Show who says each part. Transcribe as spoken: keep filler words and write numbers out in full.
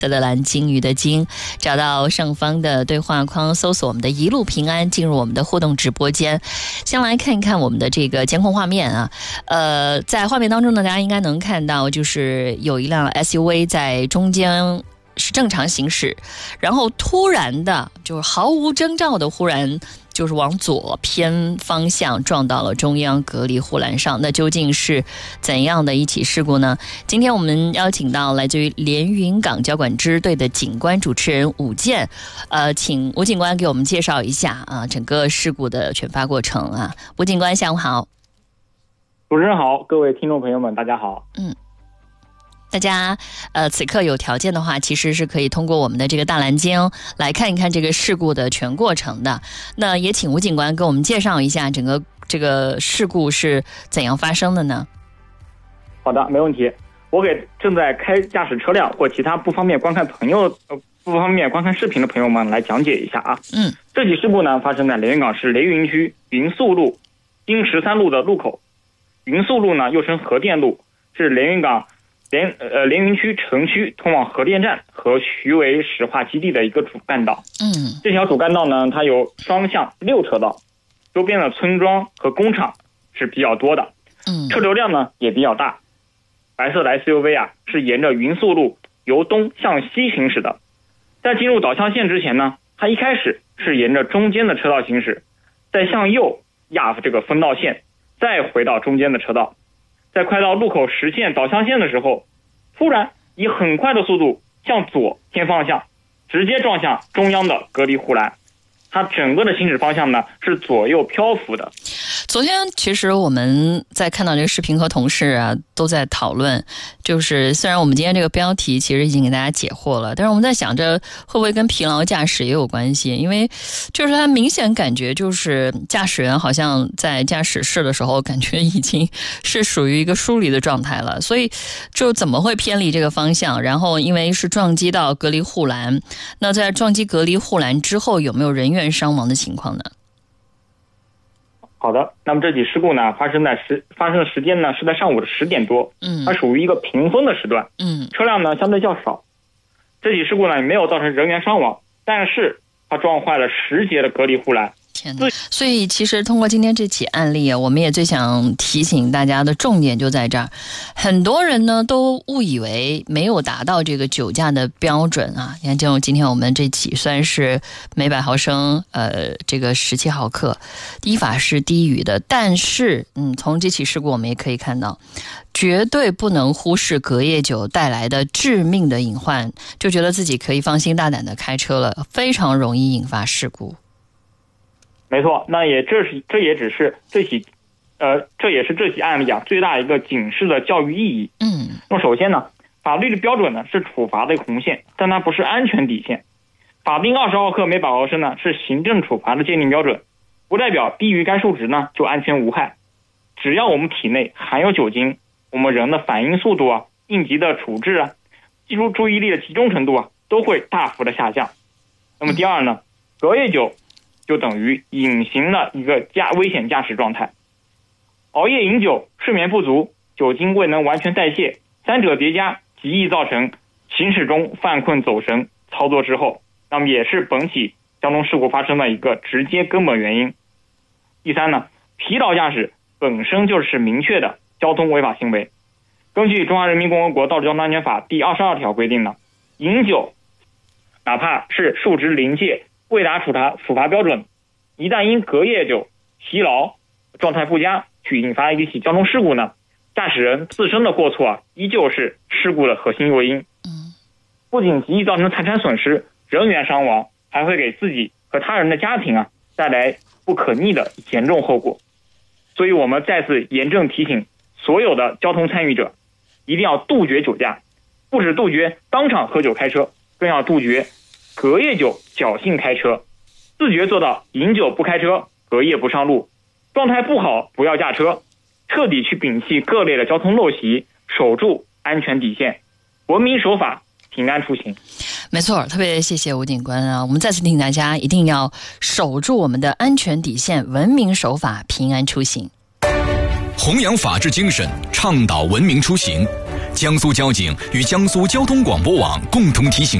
Speaker 1: 德的蓝鲸鱼的鲸，找到上方的对话框，搜索我们的一路平安，进入我们的互动直播间。先来看一看我们的这个监控画面啊，呃，在画面当中呢，大家应该能看到，就是有一辆 S U V 在中间是正常行驶，然后突然的，就是毫无征兆的，忽然就是往左偏方向撞到了中央隔离护栏上。那究竟是怎样的一起事故呢？今天我们邀请到来自于连云港交管支队的警官主持人武健，呃，请吴警官给我们介绍一下啊整个事故的全发过程啊。吴警官，下午好。
Speaker 2: 主持人好，各位听众朋友们，大家好。
Speaker 1: 嗯。大家呃，此刻有条件的话，其实是可以通过我们的这个大蓝鲸来看一看这个事故的全过程的。那也请吴警官给我们介绍一下整个这个事故是怎样发生的呢？
Speaker 2: 好的，没问题。我给正在开驾驶车辆或其他不方便观看朋友呃不方便观看视频的朋友们来讲解一下啊。
Speaker 1: 嗯，
Speaker 2: 这起事故呢发生在连云港市雷云区云宿路丁十三路的路口。云宿路呢又称核电路，是连云港连呃连云区城区通往核电站和徐围石化基地的一个主干道。
Speaker 1: 嗯，这
Speaker 2: 条主干道呢，它有双向六车道，周边的村庄和工厂是比较多的。
Speaker 1: 嗯，
Speaker 2: 车流量呢也比较大。白色的 S U V 啊是沿着云宿路由东向西行驶的。在进入导向线之前呢，它一开始是沿着中间的车道行驶，再向右压这个分道线，再回到中间的车道。在快到路口实现导向线的时候，突然以很快的速度向左偏方向，直接撞向中央的隔离护栏。它整个的行驶方向呢是左右漂浮的。
Speaker 1: 昨天其实我们在看到这个视频和同事啊都在讨论，就是虽然我们今天这个标题其实已经给大家解惑了，但是我们在想着会不会跟疲劳驾驶也有关系，因为就是他明显感觉就是驾驶员好像在驾驶室的时候感觉已经是属于一个疏离的状态了，所以就怎么会偏离这个方向，然后因为是撞击到隔离护栏，那在撞击隔离护栏之后有没有人员伤亡的情况呢？
Speaker 2: 好的，那么这起事故呢发生在时发生的时间呢是在上午的十点多，
Speaker 1: 嗯，
Speaker 2: 它属于一个平峰的时段，
Speaker 1: 嗯，
Speaker 2: 车辆呢相对较少。这起事故呢没有造成人员伤亡，但是它撞坏了十节的隔离护栏。
Speaker 1: 天哪！所以其实通过今天这起案例啊，我们也最想提醒大家的重点就在这儿，很多人呢都误以为没有达到这个酒驾的标准啊。你看，就今天我们这起虽然是每百毫升呃这个十七毫克，依法是低于的，但是嗯，从这起事故我们也可以看到，绝对不能忽视隔夜酒带来的致命的隐患，就觉得自己可以放心大胆的开车了，非常容易引发事故。
Speaker 2: 没错，那也这是这也只是这起，呃，这也是这起案例啊最大一个警示的教育意义。
Speaker 1: 嗯，
Speaker 2: 那么首先呢，法律的标准呢是处罚的红线，但它不是安全底线。法定二十毫克每百毫升呢是行政处罚的界定标准，不代表低于该数值呢就安全无害。只要我们体内含有酒精，我们人的反应速度啊、应急的处置啊、记住注意力的集中程度啊都会大幅的下降。那么第二呢，隔夜酒就等于隐形的一个驾危险驾驶状态。熬夜饮酒、睡眠不足、酒精未能完全代谢，三者叠加极易造成行驶中犯困走神、操作之后，那么也是本起交通事故发生的一个直接根本原因。第三呢，疲劳驾驶本身就是明确的交通违法行为。根据《中华人民共和国道路交通安全法》第二十二条规定呢，饮酒哪怕是数值临界，未达处罚处罚标准，一旦因隔夜酒、疲劳、状态不佳去引发一起交通事故呢，驾驶人自身的过错啊，依旧是事故的核心诱因。
Speaker 1: 嗯，
Speaker 2: 不仅极易造成财产损失、人员伤亡，还会给自己和他人的家庭啊带来不可逆的严重后果。所以我们再次严正提醒所有的交通参与者，一定要杜绝酒驾，不止杜绝当场喝酒开车，更要杜绝隔夜酒侥幸开车，自觉做到饮酒不开车，隔夜不上路，状态不好不要驾车，彻底去摒弃各类的交通陋习，守住安全底线，文明守法，平安出行。
Speaker 1: 没错，特别谢谢吴警官啊！我们再次提醒大家，一定要守住我们的安全底线，文明守法，平安出行。
Speaker 3: 弘扬法治精神，倡导文明出行。 江苏交警与江苏交通广播网共同提醒